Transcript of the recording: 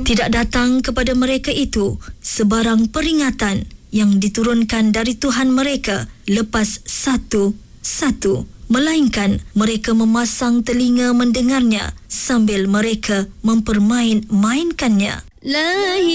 Tidak datang kepada mereka itu sebarang peringatan yang diturunkan dari Tuhan mereka lepas satu-satu, melainkan mereka memasang telinga mendengarnya sambil mereka mempermain-mainkannya.